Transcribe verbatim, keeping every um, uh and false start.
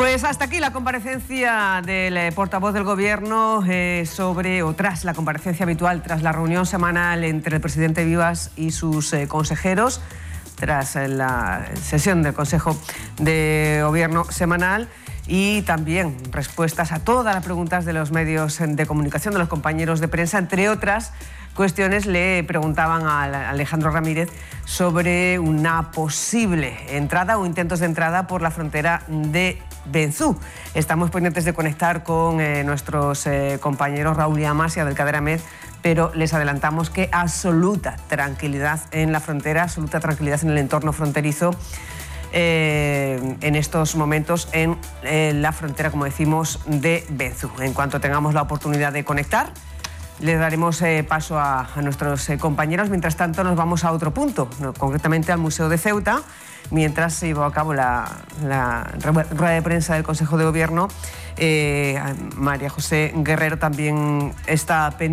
Pues hasta aquí la comparecencia del eh, portavoz del Gobierno eh, sobre, o tras la comparecencia habitual, tras la reunión semanal entre el presidente Vivas y sus eh, consejeros, tras eh, la sesión del Consejo de Gobierno semanal, y también respuestas a todas las preguntas de los medios de comunicación, de los compañeros de prensa, entre otras cuestiones. Le preguntaban a Alejandro Ramírez sobre una posible entrada o intentos de entrada por la frontera de Benzú. Estamos pendientes de conectar con eh, nuestros eh, compañeros Raúl y Amasia del Cadena Med, pero les adelantamos que absoluta tranquilidad en la frontera, absoluta tranquilidad en el entorno fronterizo eh, en estos momentos en eh, la frontera, como decimos, de Benzú. En cuanto tengamos la oportunidad de conectar, les daremos eh, paso a, a nuestros eh, compañeros. Mientras tanto, nos vamos a otro punto, no, concretamente al Museo de Ceuta, mientras se llevó a cabo la, la rueda de prensa del Consejo de Gobierno. Eh, María José Guerrero también está pendiente.